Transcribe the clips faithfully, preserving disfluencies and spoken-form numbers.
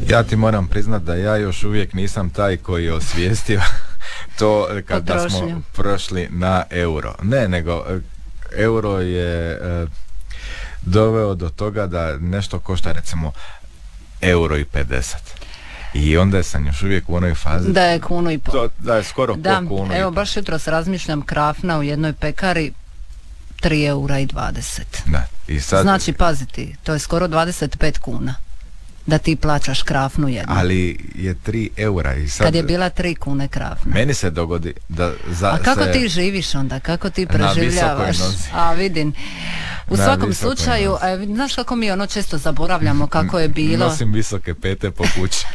Ja ti moram priznat da ja još uvijek nisam taj koji je osvijestio to kada smo prošli na euro. Ne, nego euro je e, doveo do toga da nešto košta recimo euro i pedeset. I onda sam još uvijek u onoj fazi da je kunu i pol. Da je skoro da, po kunu. Evo baš jutros razmišljam, krafna u jednoj pekari tri eura i dvadeset. Da, i sad... Znači paziti, to je skoro dvadeset pet kuna da ti plaćaš krafnu jednu. Ali je tri eura i sad... Kad je bila tri kune krafna. Meni se dogodi da... Za, A kako se... ti živiš onda? Kako ti preživljavaš? A vidim. U na svakom slučaju, a, znaš kako mi ono često zaboravljamo kako je bilo? Nosim visoke pete po kući.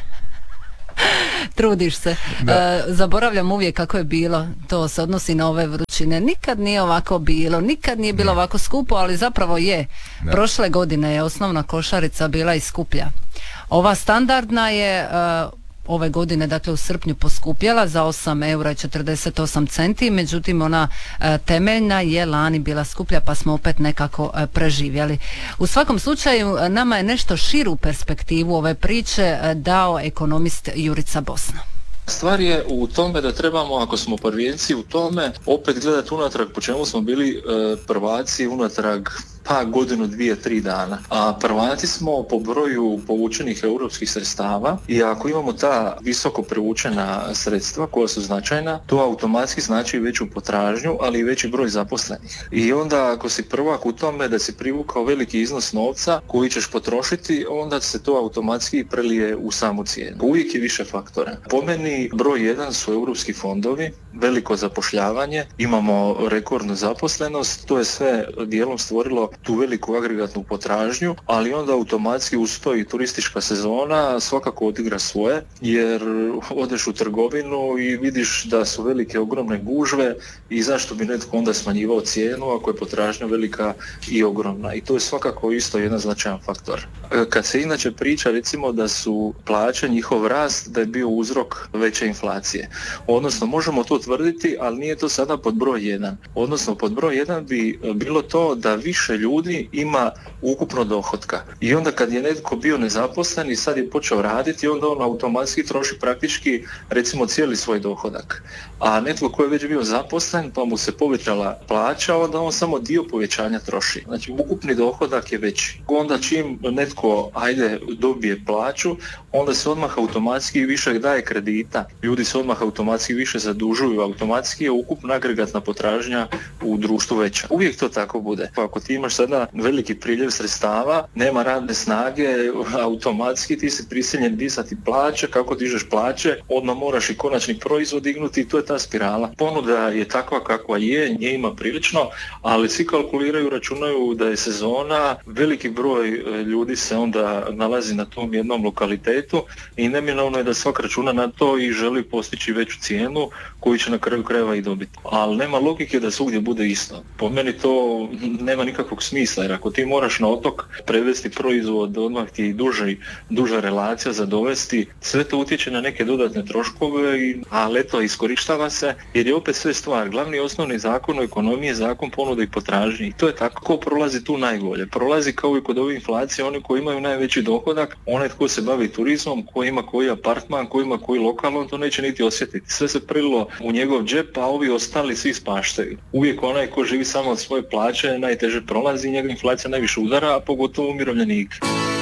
Trudiš se. E, zaboravljam uvijek kako je bilo. To se odnosi na ove vrućine. Nikad nije ovako bilo, nikad nije bilo ovako skupo, ali zapravo je. Da. Prošle godine je osnovna košarica bila i skuplja. Ova standardna je uh, ove godine, dakle u srpnju, poskupjela za osam eura i četrdeset osam centi, međutim ona uh, temeljna je lani bila skuplja, pa smo opet nekako uh, preživjeli. U svakom slučaju nama je nešto širu perspektivu ove priče uh, dao ekonomist Jurica Bosna. Stvar je u tome da trebamo, ako smo prvijenci u tome, opet gledati unatrag po čemu smo bili e, prvaci unatrag pa godinu, dvije, tri dana. A prvaci smo po broju povučenih europskih sredstava i ako imamo ta visoko privučena sredstva koja su značajna, to automatski znači veću potražnju, ali i veći broj zaposlenih. I onda ako si prvak u tome da si privukao veliki iznos novca koji ćeš potrošiti, onda se to automatski prelije u samu cijenu. Uvijek je više faktora. Po meni broj jedan su europski fondovi, veliko zapošljavanje, imamo rekordnu zaposlenost, to je sve dijelom stvorilo tu veliku agregatnu potražnju, ali onda automatski uz to i turistička sezona svakako odigra svoje, jer odeš u trgovinu i vidiš da su velike ogromne gužve i zašto bi netko onda smanjivao cijenu ako je potražnja velika i ogromna. I to je svakako isto jedan značajan faktor. Kad se inače priča recimo da su plaće, njihov rast, da je bio uzrok veće inflacije. Odnosno možemo to tvrditi, ali nije to sada pod broj jedan. Odnosno pod broj jedan bi bilo to da više ljudi ima ukupno dohotka. I onda kad je netko bio nezaposlen i sad je počeo raditi, onda on automatski troši praktički recimo cijeli svoj dohodak. A netko ko je već bio zaposlen pa mu se povećala plaća, onda on samo dio povećanja troši. Znači ukupni dohodak je veći. Onda čim netko ajde dobije plaću, onda se odmah automatski više daje kredita. Ljudi se odmah automatski više zadužuju, automatski je ukupna agregatna potražnja u društvu veća. Uvijek to tako bude. Ako ti imaš sada veliki priljev sredstava, nema radne snage, automatski ti si prisiljen dizati plaće, kako dižeš plaće, odmah moraš i konačni proizvod dignuti i to je ta spirala. Ponuda je takva kakva je, nje ima prilično, ali svi kalkuliraju, računaju da je sezona, veliki broj ljudi se onda nalazi na tom jednom lokalitetu i neminovno je da svak računa na to i želi postići veću cijenu koju će na kraju krajeva i dobiti. Ali nema logike da svugdje bude isto. Po meni to nema nikakvog smisla, jer ako ti moraš na otok prevesti proizvod, odmah ti duže, duža relacija za dovesti, sve to utječe na neke dodatne troškove, i, ali eto, iskorištava se, jer je opet sve stvar. Glavni osnovni zakon u ekonomiji je zakon ponude i potražnje i to je tako. Ko prolazi tu najbolje? Prolazi kao i kod ove inflacije, oni koji imaju najveći dohodak, onaj tko se bavi turizmom, ko ima koji apartman, ko ima koji lokal, on to neće niti osjetiti. Sve se prililo u njegov džep, a ovi ostali svi spaštaju. Uvijek onaj ko živi samo od svoje plaće najteže prolazi, njega inflacija najviše udara, a pogotovo umirovljenik.